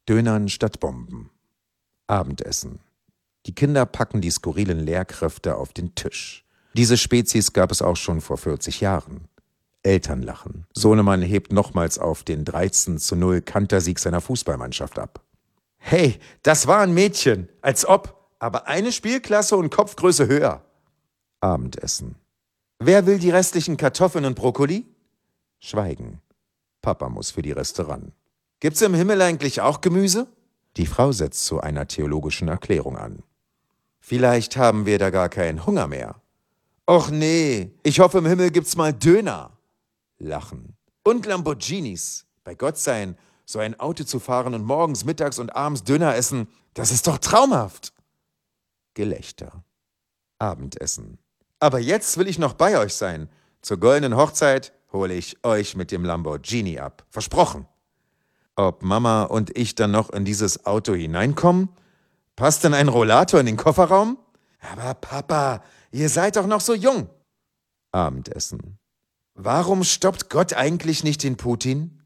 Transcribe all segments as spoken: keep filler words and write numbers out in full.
Dönern statt Bomben. Abendessen. Die Kinder packen die skurrilen Lehrkräfte auf den Tisch. Diese Spezies gab es auch schon vor vierzig Jahren. Eltern lachen. Sohnemann hebt nochmals auf den dreizehn zu null Kantersieg seiner Fußballmannschaft ab. Hey, das war ein Mädchen. Als ob. Aber eine Spielklasse und Kopfgröße höher. Abendessen. Wer will die restlichen Kartoffeln und Brokkoli? Schweigen. Papa muss für die Reste ran. Gibt's im Himmel eigentlich auch Gemüse? Die Frau setzt zu einer theologischen Erklärung an. Vielleicht haben wir da gar keinen Hunger mehr. Och nee, ich hoffe, im Himmel gibt's mal Döner. Lachen. Und Lamborghinis. Bei Gott sein, so ein Auto zu fahren und morgens, mittags und abends Döner essen, das ist doch traumhaft. Gelächter. Abendessen. Aber jetzt will ich noch bei euch sein. Zur goldenen Hochzeit hole ich euch mit dem Lamborghini ab. Versprochen. Ob Mama und ich dann noch in dieses Auto hineinkommen? Passt denn ein Rollator in den Kofferraum? Aber Papa, ihr seid doch noch so jung. Abendessen. Warum stoppt Gott eigentlich nicht den Putin?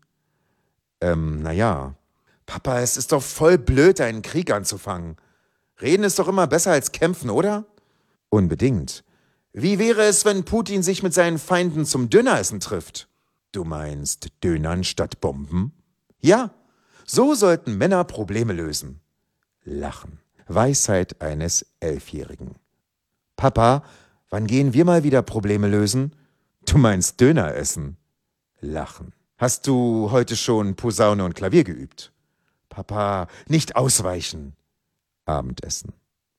Ähm, naja. Papa, es ist doch voll blöd, einen Krieg anzufangen. Reden ist doch immer besser als kämpfen, oder? Unbedingt. Wie wäre es, wenn Putin sich mit seinen Feinden zum Döneressen trifft? Du meinst Dönern statt Bomben? Ja, so sollten Männer Probleme lösen. Lachen. Weisheit eines Elfjährigen. Papa, wann gehen wir mal wieder Probleme lösen? Du meinst Döner essen. Lachen. Hast du heute schon Posaune und Klavier geübt? Papa, nicht ausweichen. Abendessen.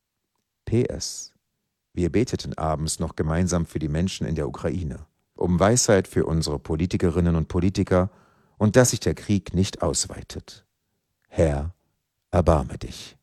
P S. Wir beteten abends noch gemeinsam für die Menschen in der Ukraine, um Weisheit für unsere Politikerinnen und Politiker und dass sich der Krieg nicht ausweitet. Herr, erbarme dich.